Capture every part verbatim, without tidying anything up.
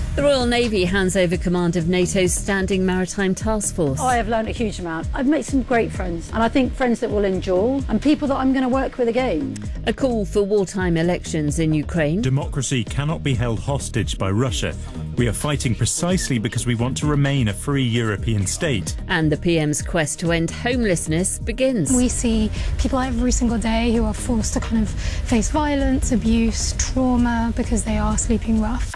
The Royal Navy hands over command of NATO's Standing Maritime Task Force. I have learned a huge amount. I've made some great friends, and I think friends that will endure, and people that I'm going to work with again. A call for wartime elections in Ukraine. Democracy cannot be held hostage by Russia. We are fighting precisely because we want to remain a free European state. And the P M's quest to end homelessness begins. We see people every single day who are forced to kind of face violence, abuse, trauma because they are sleeping rough.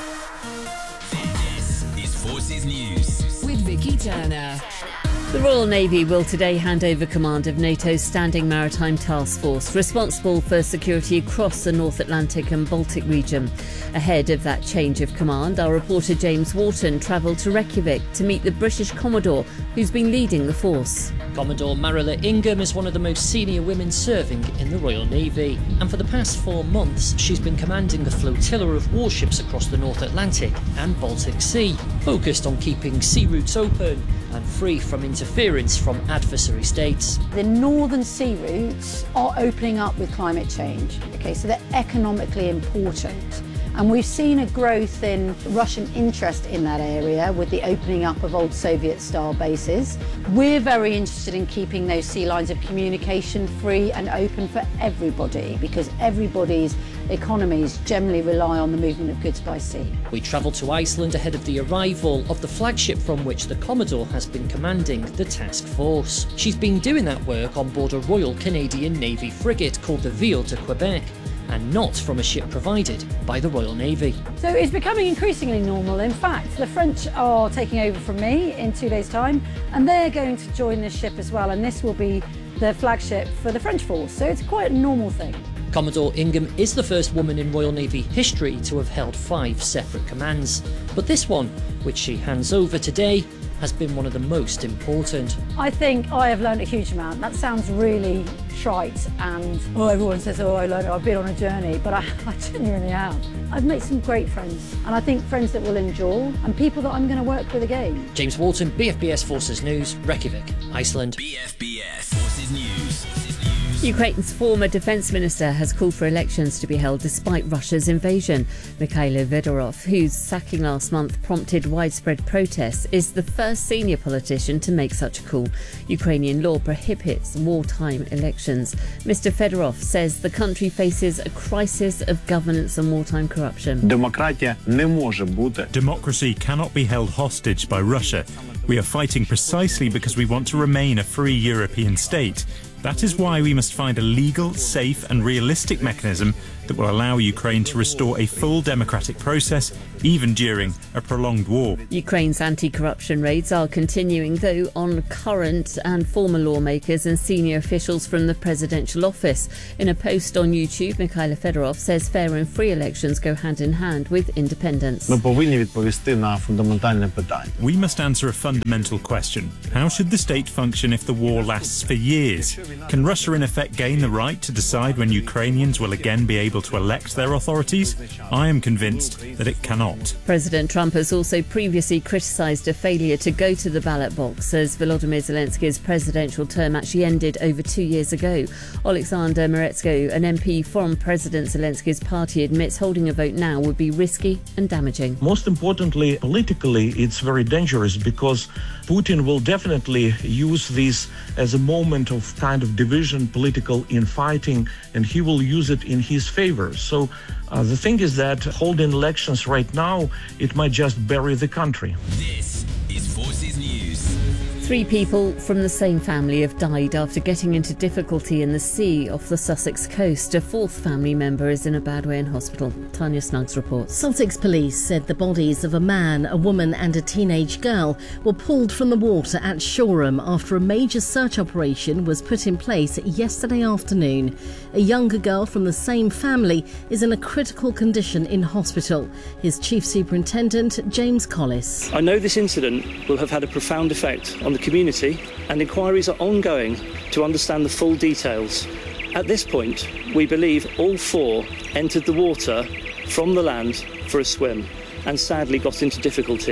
This is Forces News with Vicky Turner. The Royal Navy will today hand over command of NATO's Standing Maritime Task Force, responsible for security across the North Atlantic and Baltic region. Ahead of that change of command, our reporter James Wharton travelled to Reykjavik to meet the British Commodore, who's been leading the force. Commodore Marilla Ingham is one of the most senior women serving in the Royal Navy, and for the past four months she's been commanding the flotilla of warships across the North Atlantic and Baltic Sea, focused on keeping sea routes open and free from interference from adversary states. The northern sea routes are opening up with climate change, okay, so they're economically important. And we've seen a growth in Russian interest in that area with the opening up of old Soviet-style bases. We're very interested in keeping those sea lines of communication free and open for everybody, because everybody's economies generally rely on the movement of goods by sea. We travelled to Iceland ahead of the arrival of the flagship from which the Commodore has been commanding the task force. She's been doing that work on board a Royal Canadian Navy frigate called the Ville de Quebec, and not from a ship provided by the Royal Navy. So it's becoming increasingly normal. In fact, the French are taking over from me in two days' time, and they're going to join this ship as well, and this will be the flagship for the French force, so it's quite a normal thing. Commodore Ingham is the first woman in Royal Navy history to have held five separate commands, but this one, which she hands over today, has been one of the most important. I think I have learned a huge amount. That sounds really trite and, oh, everyone says, oh, I learned, I've been on a journey, but I, I genuinely have. I've made some great friends, and I think friends that will endure, and people that I'm going to work with again. James Wharton, B F B S Forces News, Reykjavik, Iceland. B F B S Forces News. Ukraine's former defence minister has called for elections to be held despite Russia's invasion. Mikhailo Fedorov, whose sacking last month prompted widespread protests, is the first senior politician to make such a call. Ukrainian law prohibits wartime elections. Mister Fedorov says the country faces a crisis of governance and wartime corruption. Democracy cannot be held hostage by Russia. We are fighting precisely because we want to remain a free European state. That is why we must find a legal, safe and realistic mechanism that will allow Ukraine to restore a full democratic process, even during a prolonged war. Ukraine's anti-corruption raids are continuing, though, on current and former lawmakers and senior officials from the presidential office. In a post on YouTube, Mikhailo Fedorov says fair and free elections go hand in hand with independence. We must answer a fundamental question. How should the state function if the war lasts for years? Can Russia in effect gain the right to decide when Ukrainians will again be able to elect their authorities? I am convinced that it cannot. President Trump has also previously criticised a failure to go to the ballot box as Volodymyr Zelensky's presidential term actually ended over two years ago. Alexander Meretsko, an M P from President Zelensky's party, admits holding a vote now would be risky and damaging. Most importantly, politically, it's very dangerous because Putin will definitely use this as a moment of kind of division, political infighting, and he will use it in his favor. So uh, the thing is that holding elections right now, it might just bury the country. This is Forces News. Three people from the same family have died after getting into difficulty in the sea off the Sussex coast. A fourth family member is in a bad way in hospital. Tanya Snuggs reports. Sussex police said the bodies of a man, a woman and a teenage girl were pulled from the water at Shoreham after a major search operation was put in place yesterday afternoon. A younger girl from the same family is in a critical condition in hospital. His chief superintendent, James Collis. I know this incident will have had a profound effect on the community, and inquiries are ongoing to understand the full details. At this point, we believe all four entered the water from the land for a swim and sadly got into difficulty.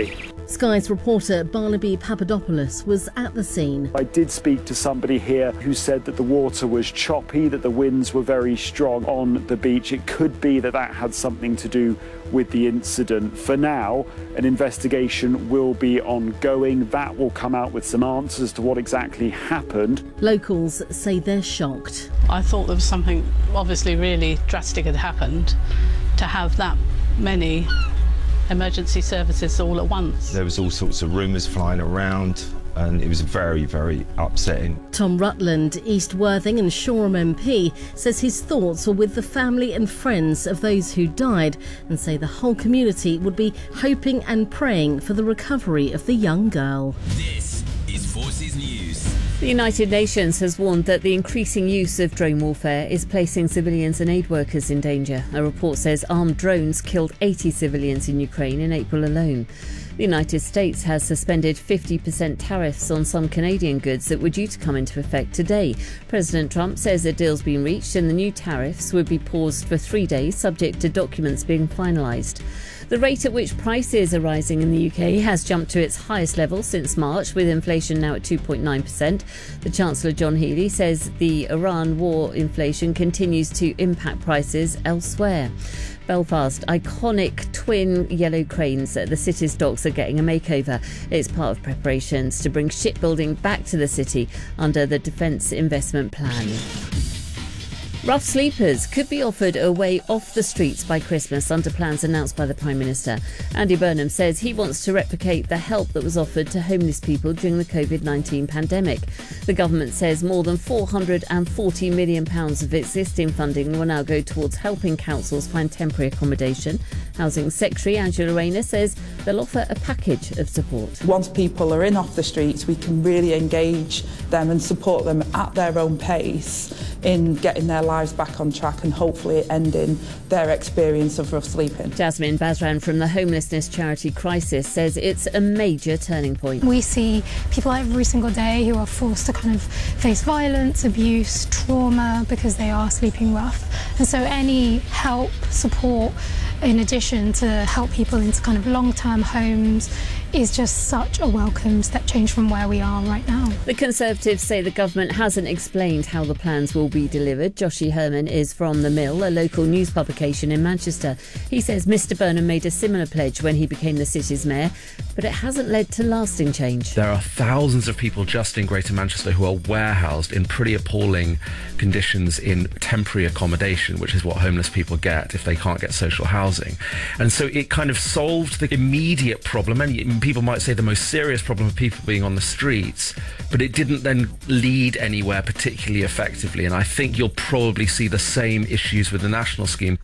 Sky's reporter Barnaby Papadopoulos was at the scene. I did speak to somebody here who said that the water was choppy, that the winds were very strong on the beach. It could be that that had something to do with the incident. For now, an investigation will be ongoing. That will come out with some answers to what exactly happened. Locals say they're shocked. I thought there was something obviously really drastic had happened. To have that many emergency services all at once. There was all sorts of rumours flying around and it was very, very upsetting. Tom Rutland, East Worthing and Shoreham M P, says his thoughts were with the family and friends of those who died and say the whole community would be hoping and praying for the recovery of the young girl. This is Forces News. The United Nations has warned that the increasing use of drone warfare is placing civilians and aid workers in danger. A report says armed drones killed eighty civilians in Ukraine in April alone. The United States has suspended fifty percent tariffs on some Canadian goods that were due to come into effect today. President Trump says a deal's been reached and the new tariffs would be paused for three days, subject to documents being finalised. The rate at which prices are rising in the U K has jumped to its highest level since March, with inflation now at two point nine percent. The Chancellor John Healey says the Iran war inflation continues to impact prices elsewhere. Belfast, iconic twin yellow cranes at the city's docks are getting a makeover. It's part of preparations to bring shipbuilding back to the city under the Defence Investment Plan. Rough sleepers could be offered a way off the streets by Christmas under plans announced by the Prime Minister. Andy Burnham says he wants to replicate the help that was offered to homeless people during the covid nineteen pandemic. The government says more than four hundred forty million pounds of existing funding will now go towards helping councils find temporary accommodation. Housing Secretary Angela Rayner says they'll offer a package of support. Once people are in off the streets, we can really engage them and support them at their own pace in getting their lives back on track and hopefully ending their experience of rough sleeping. Jasmine Bazran from the homelessness charity Crisis says it's a major turning point. We see people every single day who are forced to kind of face violence, abuse, trauma because they are sleeping rough. And so any help, support, in addition to help people into kind of long-term homes, is just such a welcome step change from where we are right now. The Conservatives say the government hasn't explained how the plans will be delivered. Joshi Herman is from The Mill, a local news publication in Manchester. He says Mr Burnham made a similar pledge when he became the city's mayor, but it hasn't led to lasting change. There are thousands of people just in Greater Manchester who are warehoused in pretty appalling conditions in temporary accommodation, which is what homeless people get if they can't get social housing. And so it kind of solved the immediate problem, and people might say the most serious problem of people being on the streets, but it didn't then lead anywhere particularly effectively. And I think you'll probably see the same issues with the national scheme.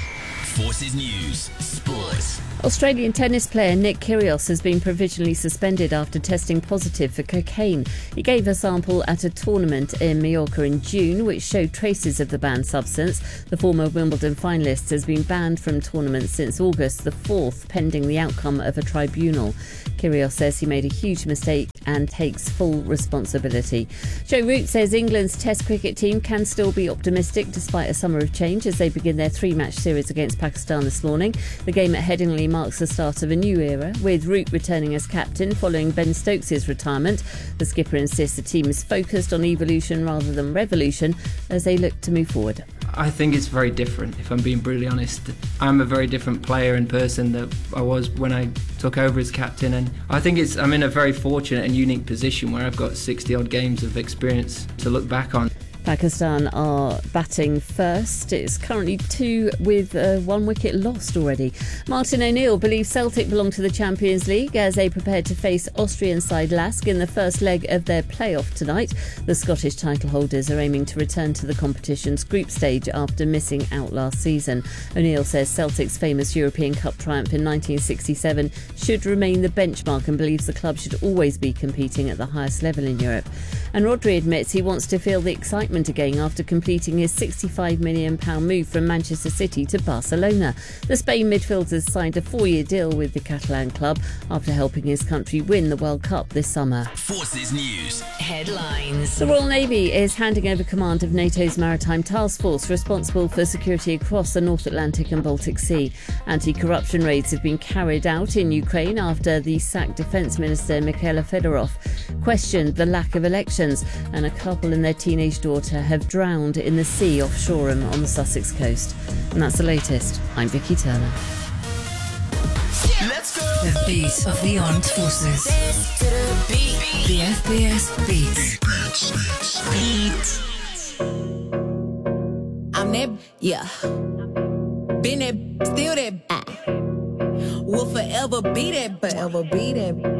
Forces News Sports. Australian tennis player Nick Kyrgios has been provisionally suspended after testing positive for cocaine. He gave a sample at a tournament in Mallorca in June, which showed traces of the banned substance. The former Wimbledon finalist has been banned from tournaments since August the fourth, pending the outcome of a tribunal. Kyrgios says he made a huge mistake and takes full responsibility. Joe Root says England's Test cricket team can still be optimistic despite a summer of change as they begin their three-match series against Pakistan this morning. The game at Headingley marks the start of a new era, with Root returning as captain following Ben Stokes' retirement. The skipper insists the team is focused on evolution rather than revolution as they look to move forward. I think it's very different, if I'm being brutally honest. I'm a very different player and person that I was when I took over as captain, and I think it's I'm in a very fortunate and unique position where I've got sixty odd games of experience to look back on. Pakistan are batting first. It's currently two with uh, one wicket lost already. Martin O'Neill believes Celtic belong to the Champions League as they prepare to face Austrian side Lask in the first leg of their playoff tonight. The Scottish title holders are aiming to return to the competition's group stage after missing out last season. O'Neill says Celtic's famous European Cup triumph in nineteen sixty-seven should remain the benchmark and believes the club should always be competing at the highest level in Europe. And Rodri admits he wants to feel the excitement excitement again after completing his sixty-five million pounds move from Manchester City to Barcelona. The Spain midfielder signed a four-year deal with the Catalan club after helping his country win the World Cup this summer. Forces News. Headlines. The Royal Navy is handing over command of NATO's maritime task force responsible for security across the North Atlantic and Baltic Sea. Anti-corruption raids have been carried out in Ukraine after the sacked Defence Minister Mikhailo Fedorov questioned the lack of elections, and a couple and their teenage daughter have drowned in the sea off Shoreham on the Sussex coast. And that's the latest. I'm Vicky Turner. Let's go. The beat of the armed forces. The F B S Beat. Beat. I'm that, yeah. Been that, still that. Will forever be that, forever be that.